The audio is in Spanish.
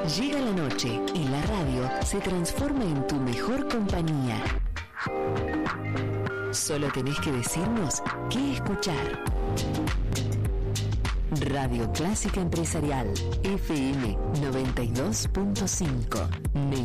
Llega la noche y la radio se transforma en tu mejor compañía. Solo tenés que decirnos qué escuchar. Radio Clásica Empresarial, FM 92.5.